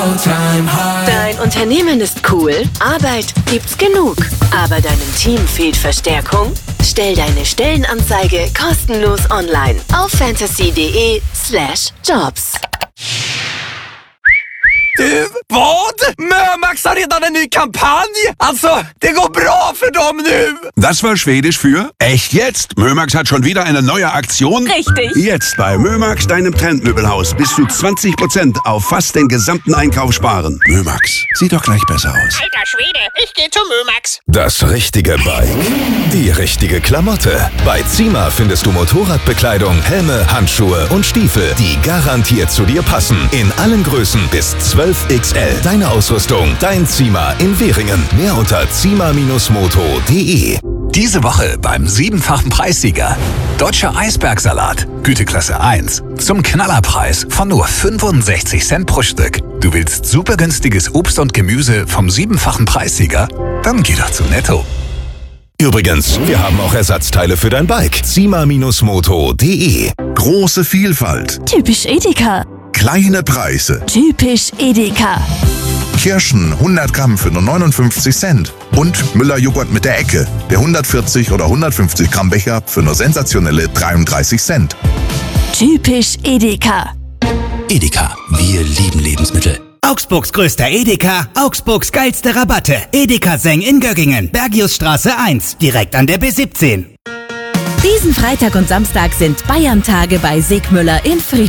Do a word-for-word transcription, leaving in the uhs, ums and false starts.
Dein Unternehmen ist cool, Arbeit gibt's genug, aber deinem Team fehlt Verstärkung? Stell deine Stellenanzeige kostenlos online auf fantasy.de slash jobs. Du, vad? Mömax har redan en ny kampanj! Alltså, det går bra för dem nu! Das war Schwedisch für echt jetzt? Mömax hat schon wieder eine neue Aktion? Richtig. Jetzt bei Mömax, deinem Trendmöbelhaus, bis zu zwanzig Prozent auf fast den gesamten Einkauf sparen. Mömax, sieht doch gleich besser aus. Alter Schwede, ich geh zu Mömax. Das richtige Bike, die richtige Klamotte. Bei Zima findest du Motorradbekleidung, Helme, Handschuhe und Stiefel, die garantiert zu dir passen. In allen Größen bis zwölf X L. Deine Ausrüstung, dein Zima in Währingen. Mehr unter zima Bindestrich moto punkt de. Diese Woche beim siebenfachen Preissieger. Deutscher Eisbergsalat, Güteklasse eins. Zum Knallerpreis von nur fünfundsechzig Cent pro Stück. Du willst super günstiges Obst und Gemüse vom siebenfachen Preissieger? Dann geh doch zu Netto. Übrigens, wir haben auch Ersatzteile für dein Bike. zima Bindestrich moto punkt de. Große Vielfalt, Typisch Edeka. kleine Preise. Typisch Edeka. Kirschen hundert Gramm für nur neunundfünfzig Cent. Und Müller-Joghurt mit der Ecke. Der hundertvierzig oder hundertfünfzig Gramm Becher für nur sensationelle dreiunddreißig Cent. Typisch Edeka. Edeka, wir lieben Lebensmittel. Augsburgs größter Edeka, Augsburgs geilste Rabatte. Edeka Seng in Göggingen, Bergiusstraße eins, direkt an der B siebzehn. Diesen Freitag und Samstag sind Bayern-Tage bei Sigmüller in Friedrichshain.